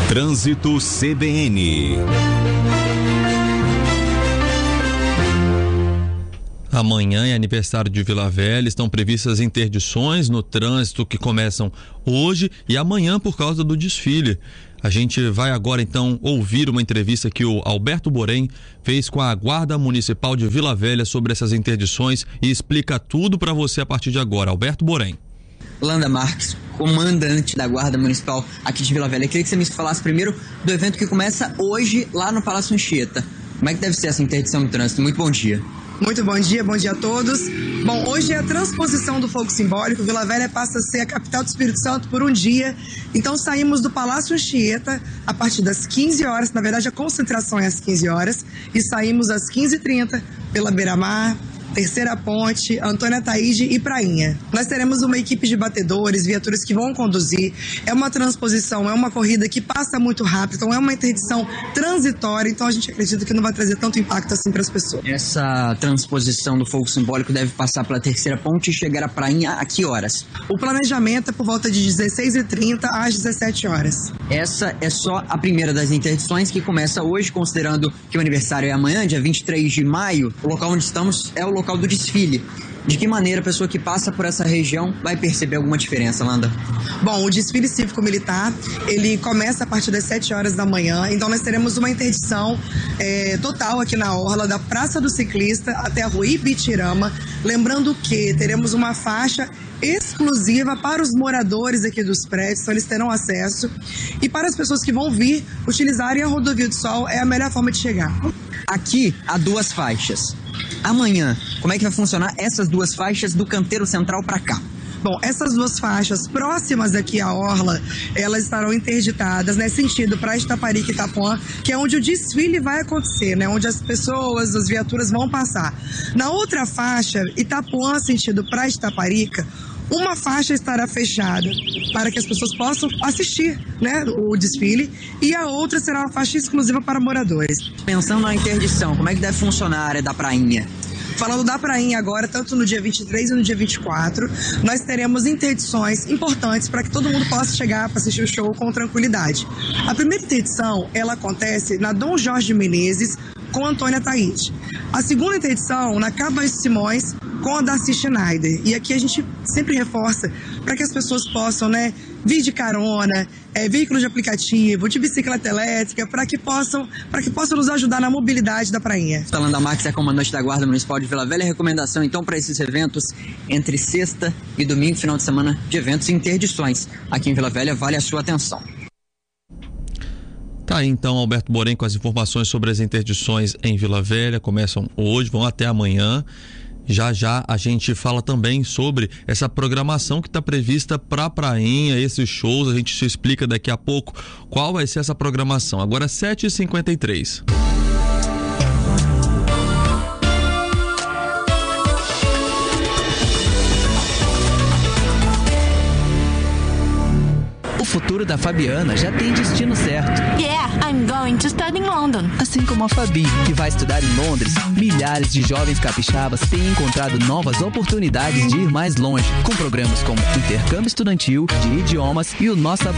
Trânsito CBN. Amanhã é aniversário de Vila Velha, estão previstas interdições no trânsito que começam hoje e amanhã por causa do desfile. A gente vai agora então ouvir uma entrevista que o Alberto Borém fez com a Guarda Municipal de Vila Velha sobre essas interdições e explica tudo para você a partir de agora. Alberto Borém. Landa Marques, comandante da Guarda Municipal aqui de Vila Velha. Eu queria que você me falasse primeiro do evento que começa hoje lá no Palácio Anchieta. Como é que deve ser essa interdição no trânsito? Muito bom dia. Muito bom dia a todos. Bom, hoje é a transposição do fogo simbólico. Vila Velha passa a ser a capital do Espírito Santo por um dia. Então saímos do Palácio Anchieta a partir das 15 horas, na verdade a concentração é às 15 horas, e saímos às 15h30 pela Beira-Mar, Terceira Ponte, Antônia Taíde e Prainha. Nós teremos uma equipe de batedores, viaturas que vão conduzir. É uma transposição, é uma corrida que passa muito rápido, então é uma interdição transitória, então a gente acredita que não vai trazer tanto impacto assim para as pessoas. Essa transposição do fogo simbólico deve passar pela Terceira Ponte e chegar a Prainha a que horas? O planejamento é por volta de 16h30 às 17 horas. Essa é só a primeira das interdições que começa hoje, considerando que o aniversário é amanhã, dia 23 de maio. O local onde estamos é o local do desfile. De que maneira a pessoa que passa por essa região vai perceber alguma diferença, Landa? Bom, o desfile cívico-militar, ele começa a partir das 7 horas da manhã, então nós teremos uma interdição total aqui na orla, da Praça do Ciclista até a Rua Ibitirama, lembrando que teremos uma faixa exclusiva para os moradores aqui dos prédios, então eles terão acesso, e para as pessoas que vão vir utilizarem a Rodovia do Sol, é a melhor forma de chegar. Aqui há duas faixas. Amanhã, como é que vai funcionar essas duas faixas do canteiro central para cá? Bom, essas duas faixas próximas aqui à orla, elas estarão interditadas, né, sentido para Itaparica e Itapuã, que é onde o desfile vai acontecer, né, onde as pessoas, as viaturas vão passar. Na outra faixa, Itapuã, sentido para Itaparica, uma faixa estará fechada para que as pessoas possam assistir, né, o desfile, e a outra será uma faixa exclusiva para moradores. Pensando na interdição, como é que deve funcionar a área da Prainha? Falando da Prainha agora, tanto no dia 23 e no dia 24, nós teremos interdições importantes para que todo mundo possa chegar para assistir o show com tranquilidade. A primeira interdição, ela acontece na Dom Jorge Menezes com Antônia Taíde. A segunda interdição na Cabas de Simões com a Darcy Schneider. E aqui a gente sempre reforça para que as pessoas possam, né, vir de carona, veículo de aplicativo, de bicicleta elétrica, para que possam nos ajudar na mobilidade da Prainha. Landa Marques é comandante da Guarda Municipal de Vila Velha. Recomendação então para esses eventos entre sexta e domingo, final de semana de eventos e interdições aqui em Vila Velha, vale a sua atenção. Tá aí então Alberto Borém com as informações sobre as interdições em Vila Velha, começam hoje, vão até amanhã. Já já a gente fala também sobre essa programação que está prevista para a Prainha, esses shows, a gente te explica daqui a pouco qual vai ser essa programação. Agora 7h53. O futuro da Fabiana já tem destino certo. Yeah, I'm going to study in London. Assim como a Fabi, que vai estudar em Londres, milhares de jovens capixabas têm encontrado novas oportunidades de ir mais longe, com programas como intercâmbio estudantil, de idiomas e o Nossa